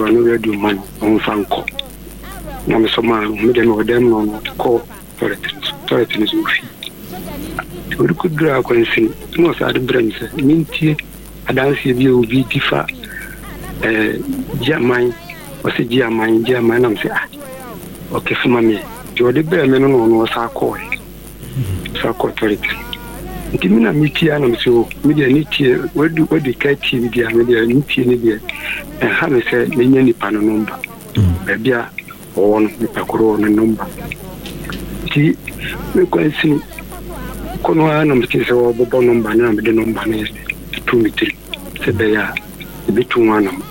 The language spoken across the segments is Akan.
to no radio man on Franco. I'm so man, middle of them on call toilet in his feet. We could draw coincidence, no sad brains, minty, a dance you be differ. German was a German, I'm saying, okay, for mammy, you're the bear man on was our call. So toilet. Dimina mitiana so media niti what the cat media niti media and have said many pan number bia or one corona number see we can see kono kiss or bobo number na the number is 2 meter se beya between one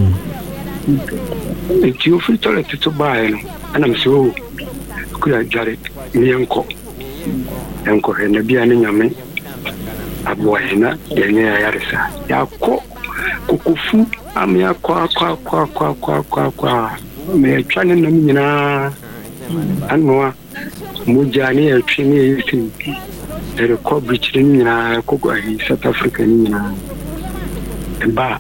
if you feel toilet to buy and I'm so could jare mi enko and bia ni nyame abuana yenye yarisa yako kukufu amya kwa me twane no nyina anwa mujani eltwini yisi record bridge nyina kokwa South Africa nyina ba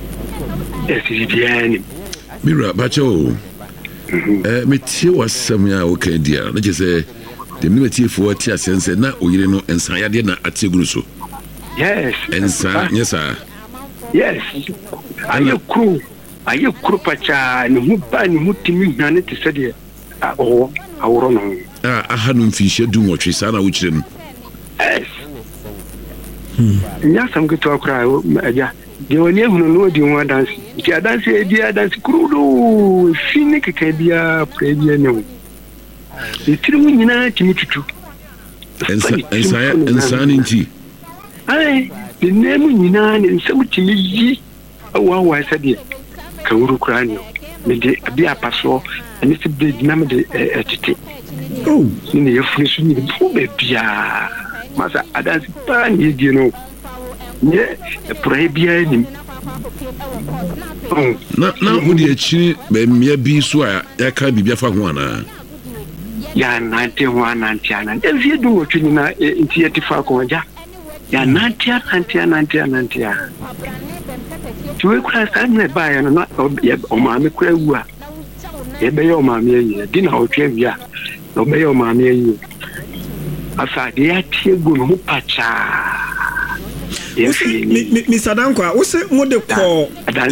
SDN Mira bacho metie wasam ya okandia na je the metie for tia sense na oyire no ensayade na ateguru so. Yes. Yes, sir. Yes. Are you pacha? No, but no, Timmy, none to study. Oh, I don't hadn't fish do what she's on which them. Yes. Yes, I'm going to cry. Yeah, the only who know the one dance. The dance, crudo, Phoenix, Cabia, Previa, no. The three United to insanity. Aye, the name Ninan and some Timmy. Oh, I said it. Kanguru Cranio, maybe a beer passo, and it's a big number attitude. Oh, in the affliction, the poor baby. Massa, I dance pan, you know. Yeah, a pray behind him. Oh, not would you achieve me be swear, that can be Biafana. Ya 91 and if you do what you know in theatre for ya 90 to class I'm by and not or mammy crewwa. Obey your mammy, dinner or trivia, obey your mammy. Asa dear tear good pacha. Yes, Mr. Dankwa, what's it? What the call?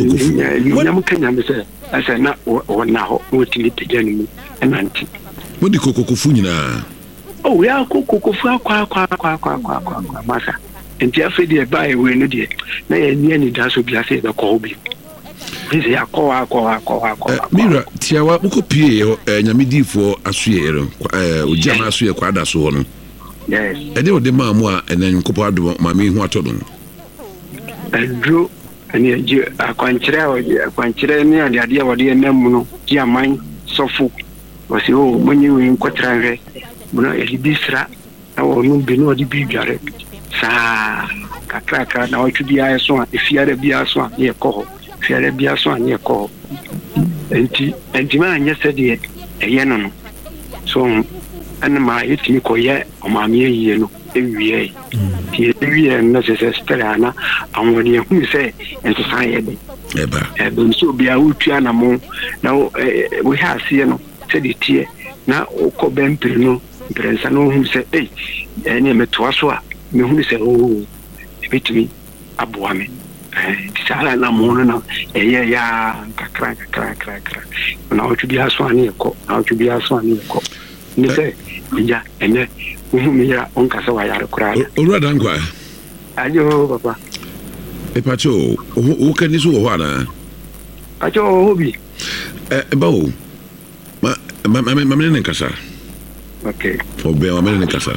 I said, not or now, what you need to join and auntie. What the Cocofunina? Oh, we are Coco kwa massa. And Jeffrey dear by way no dear. Nay, nearly does be a say the Colby. This is a call. Mira, Tiawa, Mukopi, and Yamidi for Asuero, Ujama Asuya Quadas one. Yes. And they were the mamma and then Copado, Mammy Watton. And drew and a quanchera near the idea of the Nemuno, dear mine, so full. Was when you in Quatrare, Bisra, our moon be no bigger. Sa Cacraca, now to be a swan, if you had a beer swan near call, if you had a beer swan near call. And Timan yesterday, a yanon. So, and my Itimico, or Mammy, you know, every year. Here, necessary Stellana, and when you say, and society. And so be a Utianamo. Now we have seen. Said it here now, Cobem Pino, Grensano, who said, hey, and you met Twaswa, who said, oh, bit me, Abuame, Sala Lamona, yeah, crack. Now to be a swan near cop, now to be a swan near cop. You say, yeah, and then we are on Casawaya cry. Oh, Radangua. Ayo, Papa. A pacho, who can this one? Pacho, hobby. A bow. Mamma Casa. Okay. For Bell, Mamma Casa.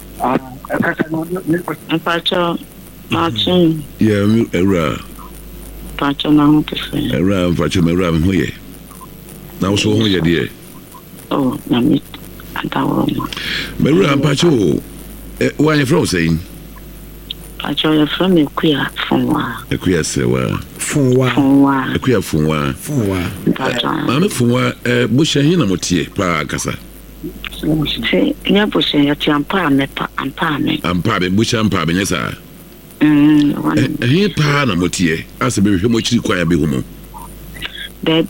Pacho, Martin. Yeah, a Pacho, now to say. A ram, Pacho, my ram, who ye. Now, so who ye, dear. Oh, Namit, and our Maram Pacho. Why are you from saying? Pacho, you're from a queer from a queer sewer. Funwa. A queer funwa. Mamma funwa, Busha Motier, Pa Casa. Say, near pushing your champa, and palmy. I'm Pabby, Busha and Pabby, yes, sir. Here, Pa, Motier, as a very much require be woman.